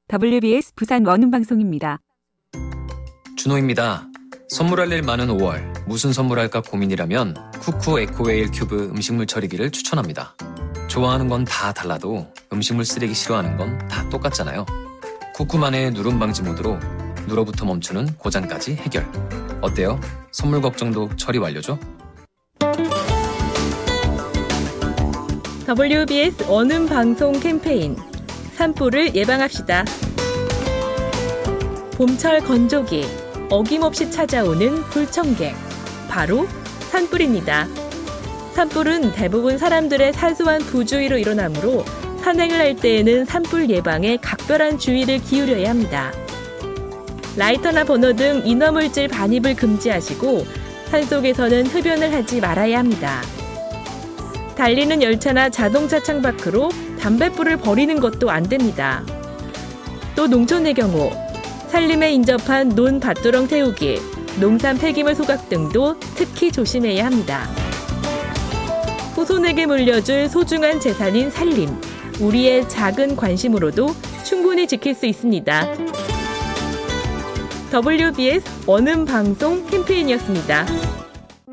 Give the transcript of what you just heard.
WBS 부산 원음방송입니다. 준호입니다. 선물할 일 많은 5월, 무슨 선물할까 고민이라면 쿠쿠 에코웨일 큐브 음식물 처리기를 추천합니다. 좋아하는 건 다 달라도 음식물 쓰레기 싫어하는 건 다 똑같잖아요. 쿠쿠만의 누름 방지 모드로 눌어부터 멈추는 고장까지 해결. 어때요? 선물 걱정도 처리 완료죠? WBS 원음 방송 캠페인 산불을 예방합시다. 봄철 건조기, 어김없이 찾아오는 불청객, 바로 산불입니다. 산불은 대부분 사람들의 사소한 부주의로 일어나므로 산행을 할 때에는 산불 예방에 각별한 주의를 기울여야 합니다. 라이터나 버너 등 인화물질 반입을 금지하시고 산속에서는 흡연을 하지 말아야 합니다. 달리는 열차나 자동차 창밖으로 담뱃불을 버리는 것도 안 됩니다. 또 농촌의 경우 산림에 인접한 논 밭두렁 태우기, 농산 폐기물 소각 등도 특히 조심해야 합니다. 후손에게 물려줄 소중한 재산인 산림, 우리의 작은 관심으로도 충분히 지킬 수 있습니다. WBS 원음 방송 캠페인이었습니다.